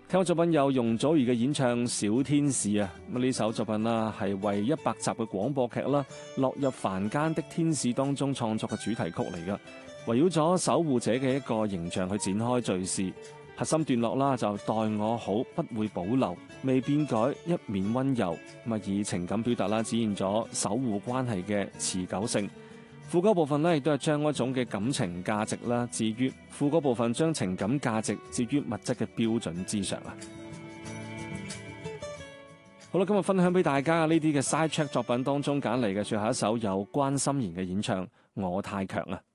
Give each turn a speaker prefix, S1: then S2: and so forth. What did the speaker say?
S1: 聽過作品有容祖兒嘅演唱《小天使》啊，咁呢首作品啦係為100集嘅廣播劇啦《落入凡間的天使》當中創作嘅主題曲嚟噶，圍繞咗守護者嘅一個形象去展開敘事。核心段落啦就待我好，不會保留，未變改，一面溫柔，以情感表達啦，展現咗守護關係嘅持久性。副歌部分咧，亦都係將一種嘅感情價值啦，置於副歌部分將情感價值置於物質嘅標準之上啊。好啦，今日分享俾大家呢啲嘅 side track 作品當中揀嚟嘅最後一首有關心妍嘅演唱《我太強》啊。